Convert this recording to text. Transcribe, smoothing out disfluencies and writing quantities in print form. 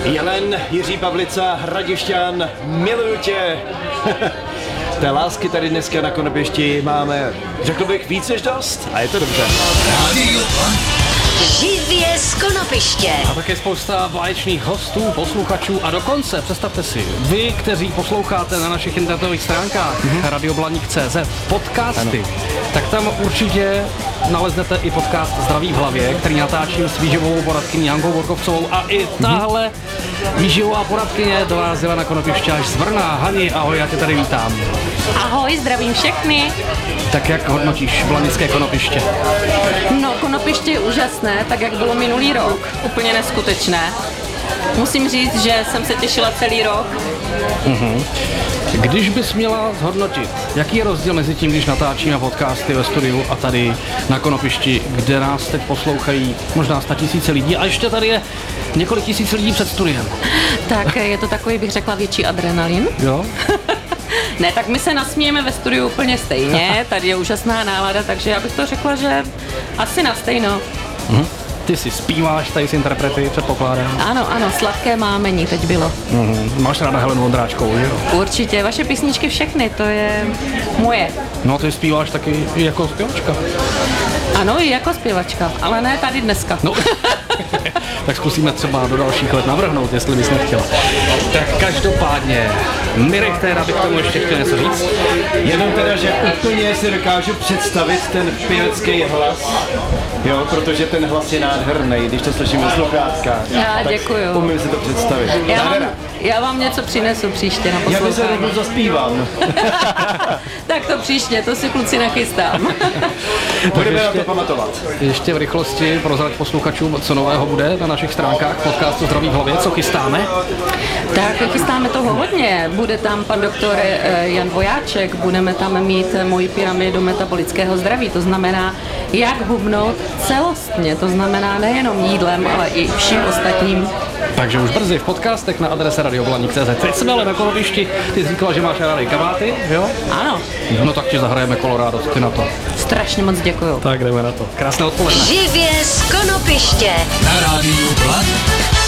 Jelen, Jiří Pavlica, Hradišťan, miluju tě. Té lásky tady dneska na Konopěšti máme, řekl bych, víc než dost a je to dobře. Živě z Konopiště. A také spousta báječných hostů, posluchačů a dokonce, představte si, vy, kteří posloucháte na našich internetových stránkách radioblaník.cz podcasty, tak tam určitě naleznete i podcast Zdraví v hlavě, který natáčím s výživovou poradkyní Hankou Borkovcovou a i tahle výživová poradkyně dorazila na Konopiště až z Brna. Hani, ahoj, já tě tady vítám. Ahoj, zdravím všechny. Tak jak hodnotíš blanické Konopiště? No, Konopiště je úžasné, tak jak bylo minulý rok. Úplně neskutečné. Musím říct, že jsem se těšila celý rok. Když bys měla zhodnotit, jaký je rozdíl mezi tím, když natáčíme podcasty ve studiu a tady na Konopišti, kde nás teď poslouchají možná 100 000 lidí a ještě tady je několik tisíc lidí před studiem. Tak je to takový, bych řekla, větší adrenalin. Jo? Ne, tak my se nasmějeme ve studiu úplně stejně, tady je úžasná nálada, takže já bych to řekla, že asi na stejno. Ty si zpíváš, tady si interprety, předpokládám. Ano, sladké mámení teď bylo. Máš ráda Helenu Vondráčkovou, že jo? Určitě, vaše písničky všechny, to je moje. No, ty zpíváš taky i jako zpěvačka. Ano, i jako zpěvačka, ale ne tady dneska. No, tak zkusíme třeba do dalších let navrhnout, jestli bys nechtěla. Tak každopádně, Mirek, teda bych tomu ještě chtěl něco říct. Jenom teda, že úplně si dokážu představit ten pěvecký hlas, jo, protože ten hlas je nádherný, když to slyším ve sluchátkách. Já děkuju. Umím si to představit. Já vám něco přinesu příště na Já bych se poslouchání. rovnou zaspívám. Tak to příště, to si kluci nachystám. Budeme na to pamatovat. Ještě v rychlosti prozrať posluchačům, co nového bude na našich stránkách podcastu Zdraví v hlavě, co chystáme. Tak chystáme toho hodně. Bude tam pan doktor Jan Vojáček, budeme tam mít moji pyramidu metabolického zdraví, to znamená, jak hubnout celostně, to znamená nejenom jídlem, ale i vším ostatním. Takže už brzy v podcastech na adrese radioblaník.cz. Teď jsme ale na Konopišti, ty jsi říkala, že máš rádi kabáty, jo? Ano, No tak ti zahrajeme Colorado, ty na to. strašně moc děkuju. Tak jdeme na to. Krásné odpoledne. Živě z Konopiště. Na rádiu Blan.